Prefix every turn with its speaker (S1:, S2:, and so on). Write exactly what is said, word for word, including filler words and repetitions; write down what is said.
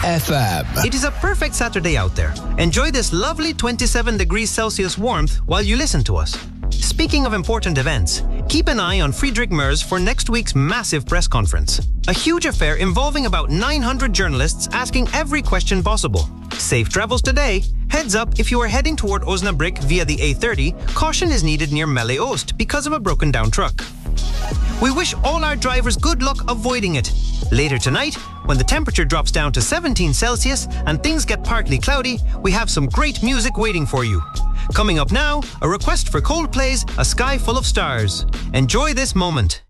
S1: F M.
S2: It is a perfect Saturday out there. Enjoy this lovely twenty-seven degrees Celsius warmth while you listen to us. Speaking of important events, keep an eye on Friedrich Merz for next week's massive press conference. A huge affair involving about nine hundred journalists asking every question possible. Safe travels today. Heads up, if you are heading toward Osnabrück via the A thirty, caution is needed near Melle Oost because of a broken down truck. We wish all our drivers good luck avoiding it. Later tonight, when the temperature drops down to seventeen Celsius and things get partly cloudy, we have some great music waiting for you. Coming up now, a request for Coldplay's A Sky Full of Stars. Enjoy this moment.